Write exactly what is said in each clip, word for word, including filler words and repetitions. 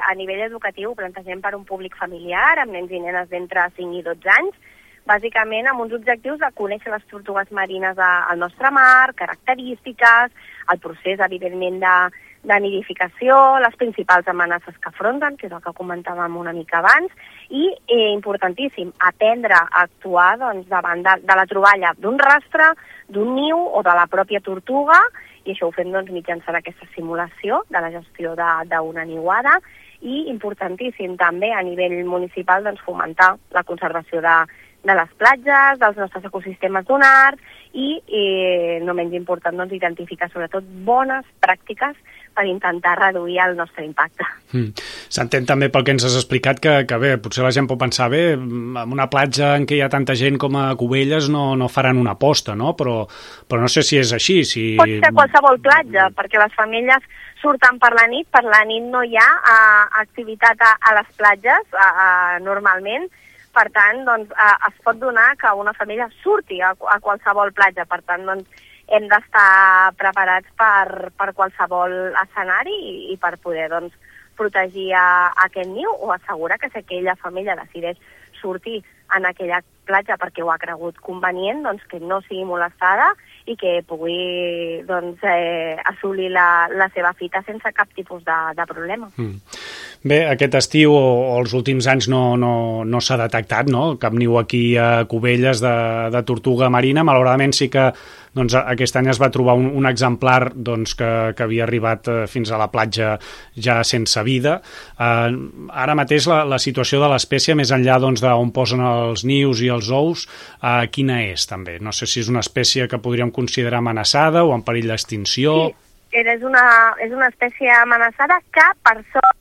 a nivell educatiu plantegem per un públic familiar, amb nens i nenes d'entre cinc i dotze anys, bàsicament amb uns objectius de conèixer les tortugues marines al nostre mar, característiques, el procés, evidentment, de, de nidificació, les principals amenaces que afronten, que és el que comentàvem una mica abans, i, eh, importantíssim, aprendre a actuar doncs, davant de, de la troballa d'un rastre, d'un niu o de la pròpia tortuga, i això ho fem doncs, mitjançant aquesta simulació de la gestió d'una niuada, i importantíssim també a nivell municipal doncs, fomentar la conservació de, de les platges, dels nostres ecosistemes dunars i, eh, no menys important, doncs, identificar sobretot bones pràctiques per intentar reduir el nostre impacte. Mm. S'entén també pel que ens has explicat que, que bé, potser la gent pot pensar bé, en una platja en què hi ha tanta gent com a Cubelles no, no faran una aposta, no? Però, però no sé si és així. Si... Pot ser qualsevol platja, perquè les famílies surten per la nit, per la nit no hi ha uh, activitat a, a les platges uh, uh, normalment, per tant, doncs, uh, es pot donar que una família surti a, a qualsevol platja, per tant, doncs, hem d'estar preparats per, per qualsevol escenari i, i per poder doncs, protegir a, a aquest niu o assegurar que si aquella família decideix sortir en aquella platja perquè ho ha cregut convenient, doncs que no sigui molestada i que pugui doncs, eh, assolir la, la seva fita sense cap tipus de, de problema. Mm. Bé, aquest estiu o, o els últims anys no, no, no s'ha detectat, no?, cap niu aquí a Cubelles de, de tortuga marina. Malauradament sí que doncs, aquest any es va trobar un, un exemplar doncs, que, que havia arribat eh, fins a la platja ja sense vida. Eh, ara mateix la, la situació de l'espècie, més enllà doncs, d'on posen els nius i els ous, eh, quina és també? No sé si és una espècie que podríem considerar amenaçada o en perill d'extinció. Sí, és una, és una espècie amenaçada que, per sort,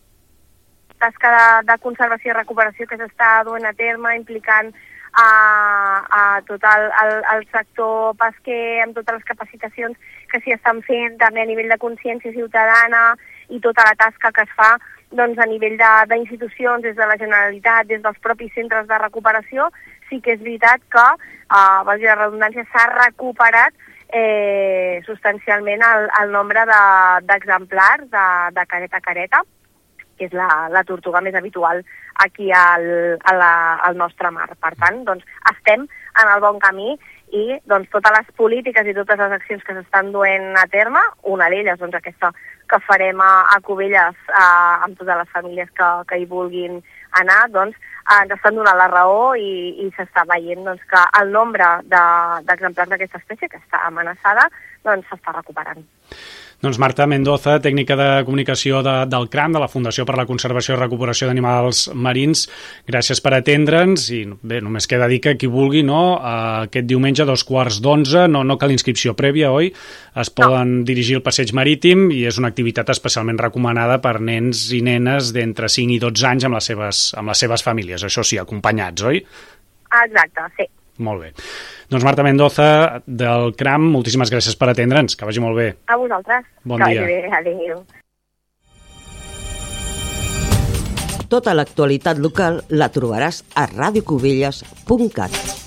tasca de, de conservació i recuperació que s'està duent a terme, implicant a, a tot el, el, el sector pesquer amb totes les capacitacions que s'hi estan fent, també a nivell de consciència ciutadana i tota la tasca que es fa doncs, a nivell d'institucions, des de la Generalitat, des dels propis centres de recuperació. Sí que és veritat que, uh, valgui la redundància, s'ha recuperat eh, substancialment el, el nombre d'exemplars de, de, de careta a careta, que és la, la tortuga més habitual aquí al, a la, al nostre mar. Per tant, doncs, estem en el bon camí i doncs, totes les polítiques i totes les accions que s'estan duent a terme, una d'elles, doncs, aquesta que farem a, a Cubelles a, amb totes les famílies que, que hi vulguin anar, doncs, ens estan donant la raó i, i s'està veient doncs, que el nombre d'exemplars de, d'aquesta espècie, que està amenaçada, doncs s'està recuperant. Doncs Marta Mendoza, tècnica de comunicació de, del CRAM, de la Fundació per la Conservació i Recuperació d'Animals Marins, gràcies per atendre'ns i bé, només queda dir que qui vulgui, no, aquest diumenge a dos quarts d'onze, no, no cal inscripció prèvia, oi? Es poden no. dirigir al passeig marítim i és una activitat especialment recomanada per nens i nenes d'entre cinc i dotze anys amb les seves, amb les seves famílies, això sí, acompanyats, oi? Exacte, sí. Molt bé. Doncs Marta Mendoza, del CRAM, moltíssimes gràcies per atendre'ns. Que vagi molt bé. A vosaltres. Bon que dia. Vagi bé. Adéu. Tota l'actualitat local la trobaràs a radiocubelles punt cat.